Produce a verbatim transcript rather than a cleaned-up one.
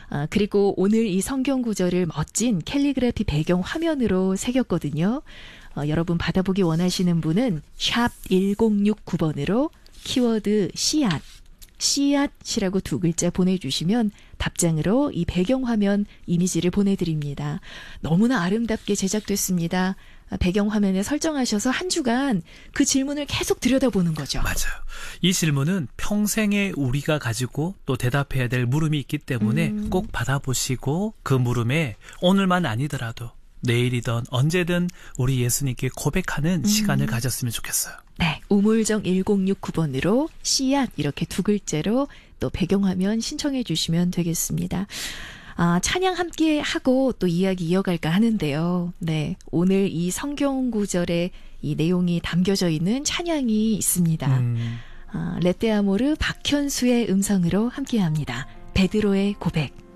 아, 그리고 오늘 이 성경 구절을 멋진 캘리그래피 배경 화면으로 새겼거든요. 어, 여러분 받아보기 원하시는 분은 샵 일공육구 번으로 키워드 씨앗, 씨앗이라고 두 글자 보내주시면 답장으로 이 배경화면 이미지를 보내드립니다. 너무나 아름답게 제작됐습니다. 배경화면에 설정하셔서 한 주간 그 질문을 계속 들여다보는 거죠. 맞아요. 이 질문은 평생에 우리가 가지고 또 대답해야 될 물음이 있기 때문에 음. 꼭 받아보시고 그 물음에 오늘만 아니더라도 내일이든 언제든 우리 예수님께 고백하는 음. 시간을 가졌으면 좋겠어요. 네, 우물정 일공육구 번으로 씨앗 이렇게 두 글자로 또 배경화면 신청해 주시면 되겠습니다. 아, 찬양 함께 하고 또 이야기 이어갈까 하는데요. 네, 오늘 이 성경 구절에 이 내용이 담겨져 있는 찬양이 있습니다. 음. 아, 레떼아모르 박현수의 음성으로 함께합니다. 베드로의 고백.